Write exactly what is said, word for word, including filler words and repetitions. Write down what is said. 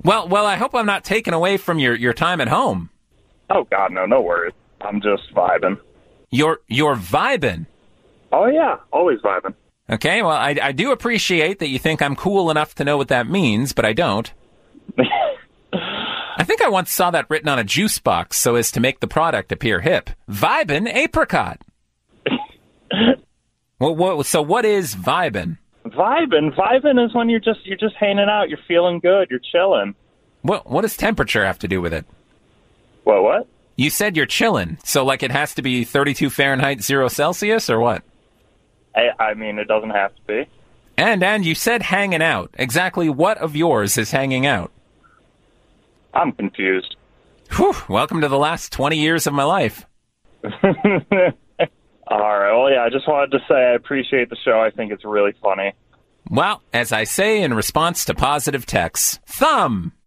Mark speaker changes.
Speaker 1: Well, well, I hope I'm not taken away from your, your time at home.
Speaker 2: Oh, God, no, no worries. I'm just vibing.
Speaker 1: You're, you're vibing?
Speaker 2: Oh, yeah, always vibing.
Speaker 1: Okay, well, I, I do appreciate that you think I'm cool enough to know what that means, but I don't. I think I once saw that written on a juice box so as to make the product appear hip. Vibin' apricot. well, what, so what is vibin'?
Speaker 2: Vibing, vibing is when you're just you're just hanging out, you're feeling good, you're chilling.
Speaker 1: What what does temperature have to do with it?
Speaker 2: What what?
Speaker 1: You said you're chilling, so like it has to be thirty-two Fahrenheit, zero Celsius, or what?
Speaker 2: I, I mean, it doesn't have to be.
Speaker 1: And and you said hanging out. Exactly what of yours is hanging out?
Speaker 2: I'm confused.
Speaker 1: Whew, welcome to the last twenty years of my life.
Speaker 2: All right. Well, yeah, I just wanted to say I appreciate the show. I think it's really funny.
Speaker 1: Well, as I say in response to positive texts, thumb!